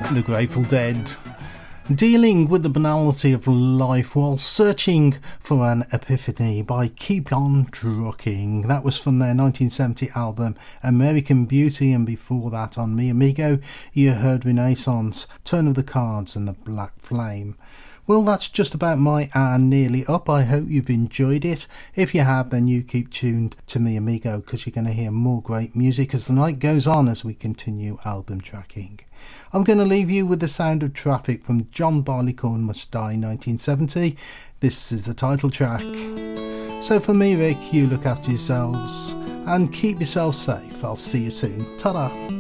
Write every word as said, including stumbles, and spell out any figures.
The Grateful Dead, dealing with the banality of life while searching for an epiphany by Keep On Trucking. That was from their nineteen seventy album American Beauty, and before that on Mi Amigo you heard Renaissance, Turn of the Cards and The Black Flame. Well, that's just about my hour nearly up. I hope you've enjoyed it. If you have, then you keep tuned to Mi Amigo, because you're going to hear more great music as the night goes on as we continue album tracking. I'm going to leave you with The Sound of Traffic from John Barleycorn Must Die nineteen seventy. This is the title track. So for me, Rick, you look after yourselves and keep yourselves safe. I'll see you soon. Ta-da!